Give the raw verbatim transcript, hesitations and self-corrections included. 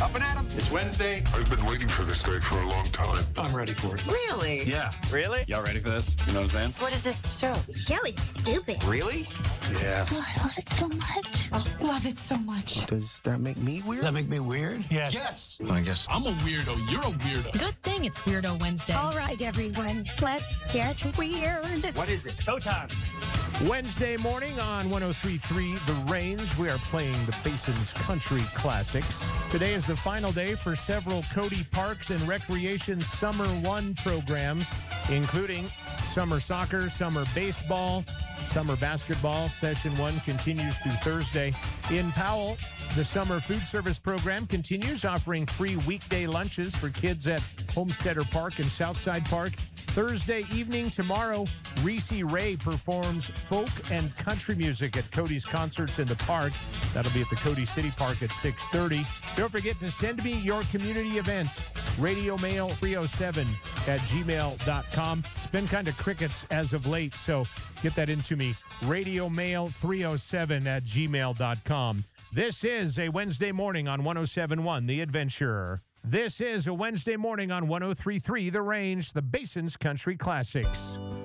Up and at 'em. It's Wednesday. I've been waiting for this day for a long time. I'm ready for it. Really? Yeah. Really? Y'all ready for this? You know what I'm saying? What is this show? This show is stupid. Really? Yeah. Oh, I love it so much. Oh, love it so much. Does that make me weird? Does that make me weird? Yes. Yes. Well, I guess I'm a weirdo. You're a weirdo. Good thing it's Weirdo Wednesday. All right, everyone, let's get weird. What is it? Showtime. Wednesday morning on one oh three point three The Range, we are playing the Basin's Country Classics. Today is the final day for several Cody Parks and Recreation Summer One programs, including summer soccer, summer baseball, summer basketball. Session one continues through Thursday. In Powell, the summer food service program continues, offering free weekday lunches for kids at Homesteader Park and Southside Park. Thursday evening, tomorrow, Reese Ray performs folk and country music at Cody's Concerts in the Park. That'll be at the Cody City Park at six thirty. Don't forget to send me your community events. Radio Mail three oh seven at gmail dot com. It's been kind of crickets as of late, so get that into me. Radio Mail three oh seven at gmail dot com. This is a Wednesday morning on one oh seven point one The Adventure. This is a Wednesday morning on one oh three point three The Range, the Basin's Country Classics.